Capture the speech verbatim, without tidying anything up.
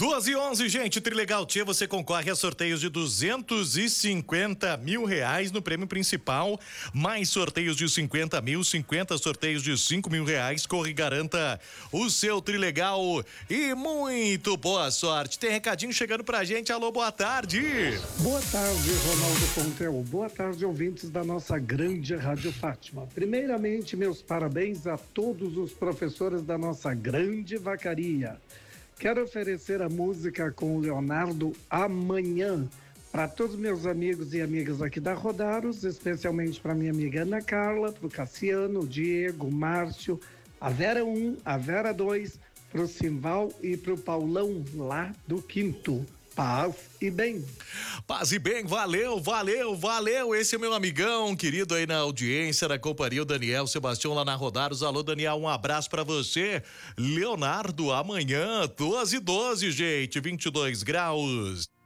duas e onze, gente, Trilegal Tia, você concorre a sorteios de duzentos e cinquenta mil reais no prêmio principal, mais sorteios de cinquenta mil, cinquenta sorteios de cinco mil reais. Corre e garanta o seu Trilegal e muito boa sorte. Tem recadinho chegando pra gente. Alô, boa tarde. Boa tarde, Ronaldo Pontel. Boa tarde, ouvintes da nossa grande Rádio Fátima. Primeiramente, meus parabéns a todos os professores da nossa grande vacaria. Quero oferecer a música com o Leonardo Amanhã para todos meus amigos e amigas aqui da Rodaros, especialmente para minha amiga Ana Carla, para o Cassiano, o Diego, o Márcio, a Vera um, a Vera dois, para o Simval e para o Paulão lá do Quinto. Paz e bem. Paz e bem, valeu, valeu, valeu. Esse é meu amigão, querido aí na audiência, na companhia, o Daniel Sebastião lá na Rodaros. Alô, Daniel, um abraço pra você. Leonardo, amanhã, duas e doze, gente, vinte e dois graus.